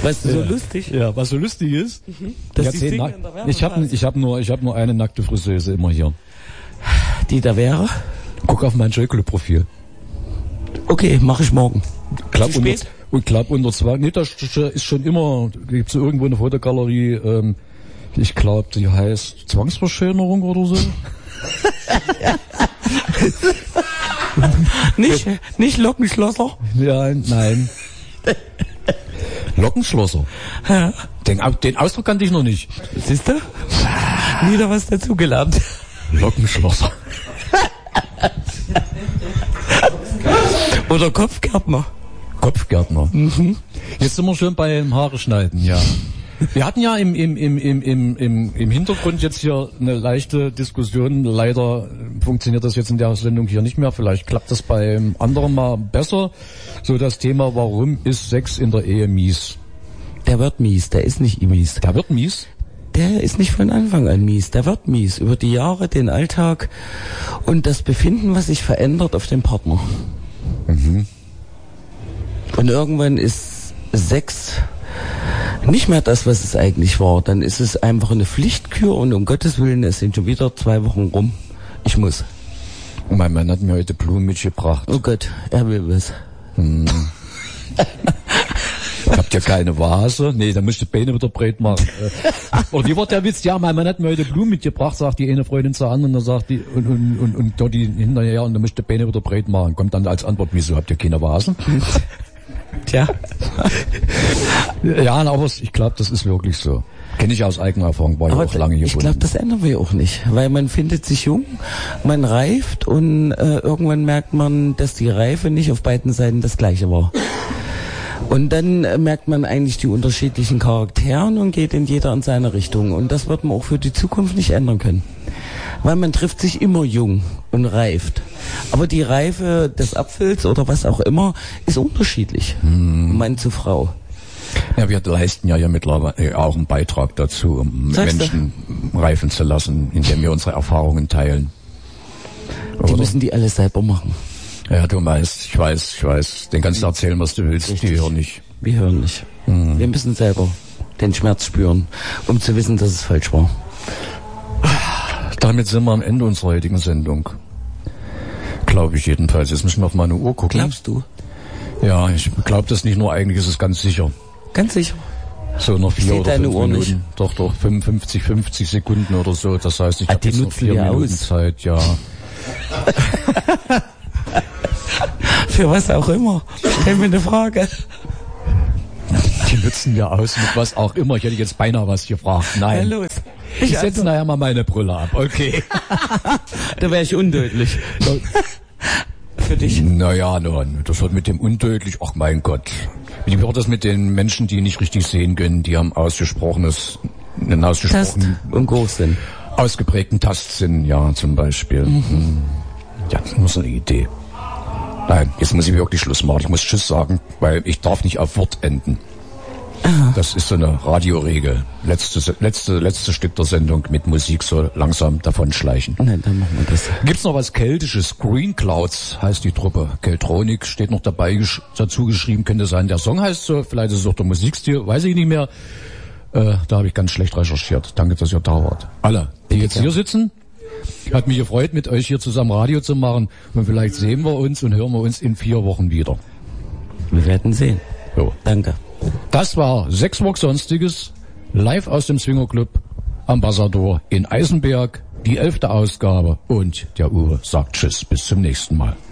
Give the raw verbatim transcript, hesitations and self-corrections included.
Weißt du, so ja. lustig? Ja, was so lustig ist? Mhm. Dass ja, die zehn singen Nack- in der Wärme ich habe ich hab nur, ich hab nur eine nackte Friseuse immer hier. Die da wäre? Guck auf mein Joy-Club-Profil. Okay, mache ich morgen. Klapp Zu unter, spät? und klapp unter zwei. Nee, da ist schon immer, gibt's irgendwo eine Fotogalerie, ähm, ich glaube, die heißt Zwangsverschönerung oder so. nicht, nicht Lockenschlosser? Ja, nein. Lockenschlosser. Ja. Den, den Ausdruck kannte ich noch nicht. Siehst du? Wieder was dazugelernt. Lockenschlosser. Oder Kopfgärtner. Kopfgärtner. Mhm. Jetzt sind wir schon beim Haare schneiden, ja. Wir hatten ja im, im, im, im, im, im, im Hintergrund jetzt hier eine leichte Diskussion. Leider funktioniert das jetzt in der Sendung hier nicht mehr. Vielleicht klappt das beim anderen mal besser. So das Thema, warum ist Sex in der Ehe mies? Der wird mies, der ist nicht mies. Der wird mies? Der ist nicht von Anfang an mies, der wird mies. Über die Jahre, den Alltag und das Befinden, was sich verändert auf den Partner. Mhm. Und irgendwann ist Sex nicht mehr das, was es eigentlich war. Dann ist es einfach eine Pflichtkür und um Gottes Willen, es sind schon wieder zwei Wochen rum. Ich muss. Und mein Mann hat mir heute Blumen mitgebracht. Oh Gott, er will was. Hm. Habt ihr keine Vase? Nee, da müsst ihr Beine wieder breit machen. Und wie war der Witz? Ja, mein Mann hat mir heute Blumen mitgebracht, sagt die eine Freundin zur anderen, und dann sagt die, und, und, und, und dort die hinterher, und da müsst ihr Beine wieder breit machen. Kommt dann als Antwort, wieso habt ihr keine Vasen? Tja. Ja, aber ich glaube, das ist wirklich so. Kenne ich aus eigener Erfahrung, war ja auch lange hier. Ich glaube, das ändern wir auch nicht, weil man findet sich jung, man reift und äh, irgendwann merkt man, dass die Reife nicht auf beiden Seiten das Gleiche war. Und dann äh, merkt man eigentlich die unterschiedlichen Charakteren und geht in jeder in seine Richtung. Und das wird man auch für die Zukunft nicht ändern können. Weil man trifft sich immer jung und reift. Aber die Reife des Apfels oder was auch immer ist unterschiedlich. Hm. Mann zu Frau. Ja, wir leisten ja ja mittlerweile auch einen Beitrag dazu, um Sagst Menschen du? reifen zu lassen, indem wir unsere Erfahrungen teilen. Die Oder? müssen die alles selber machen. Ja, du weißt, ich weiß, ich weiß. Den kannst du erzählen, was du willst. Richtig. Die hören nicht. Wir hören nicht. Mhm. Wir müssen selber den Schmerz spüren, um zu wissen, dass es falsch war. Damit sind wir am Ende unserer heutigen Sendung. Glaube ich jedenfalls. Jetzt müssen wir auf meine Uhr gucken. Glaubst du? Ja, ich glaube das nicht nur, eigentlich ist es ganz sicher. Ganz sicher. So noch vier oder deine fünf Uhr Minuten. nicht. Doch, doch, fünfundfünfzig, fünfzig Sekunden oder so. Das heißt, ich Ah, habe die jetzt noch nutzen vier wir Minuten aus. Zeit, ja. Für was auch immer. Stell mir eine Frage. Die nutzen wir aus mit was auch immer. Ich hätte jetzt beinahe was gefragt. Nein. Ja, los. Ich setze nachher mal meine Brille ab. Okay. Da wäre ich undeutlich. Für dich. Naja, nun, das wird mit dem undeutlich, ach mein Gott. Wie wird das mit den Menschen, die nicht richtig sehen können, die haben ausgesprochenes, einen Tast ausgesprochen, und Großsinn. ausgeprägten Tastsinn, ja, zum Beispiel. Mhm. Ja, das ist nur so eine Idee. Nein, jetzt muss ich wirklich Schluss machen. Ich muss Tschüss sagen, weil ich darf nicht auf Wort enden. Aha. Das ist so eine Radioregel. Letzte, letzte, letzte Stück der Sendung mit Musik so langsam davon schleichen. Nein, dann machen wir das. Gibt's noch was Keltisches? Green Clouds heißt die Truppe. Keltronik steht noch dabei, gesch- dazu geschrieben, könnte sein. Der Song heißt so, vielleicht ist es auch der Musikstil, weiß ich nicht mehr. Äh, da habe ich ganz schlecht recherchiert. Danke, dass ihr da wart. Alle, die jetzt hier sitzen, hat mich gefreut, mit euch hier zusammen Radio zu machen. Und vielleicht sehen wir uns und hören wir uns in vier Wochen wieder. Wir werden sehen. So. Danke. Das war Sechswoch Sonstiges, live aus dem Swingerclub Ambassador in Eisenberg, die elfte Ausgabe. Und der Uwe sagt Tschüss, bis zum nächsten Mal.